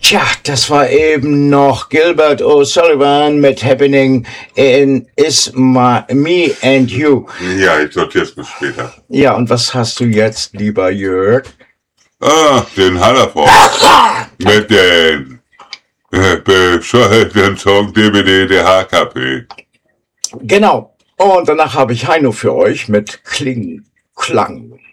Tja, das war eben noch Gilbert O'Sullivan mit Happening in Me and You. Ja, ich sortier's bis später. Ja, und was hast du jetzt, lieber Jörg? Den Hallerford. Mit den bescheuerten Song DVD der HKP. Genau. Und danach habe ich Heino für euch mit Kling, Klang.